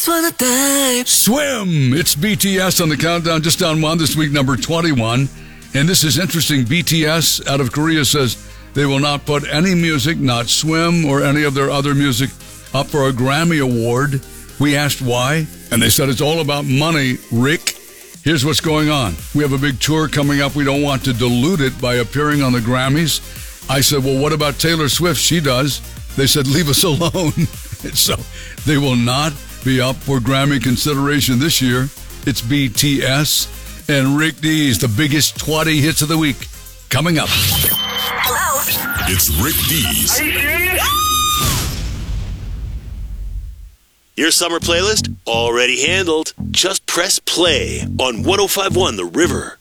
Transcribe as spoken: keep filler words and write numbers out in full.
For the time. Swim! It's B T S on the countdown, just on one this week, number twenty-one. And this is interesting. B T S out of Korea says they will not put any music, not Swim or any of their other music, up for a Grammy Award. We asked why, and they said it's all about money, Rick. Here's what's going on. We have a big tour coming up. We don't want to dilute it by appearing on the Grammys. I said, well, what about Taylor Swift? She does. They said, leave us alone. So they will not be up for Grammy consideration this year. It's B T S and Rick Dees, the biggest twenty hits of the week, coming up. Hello? It's Rick Dees. Are you serious? Your summer playlist already handled. Just press play on one oh five point one The River.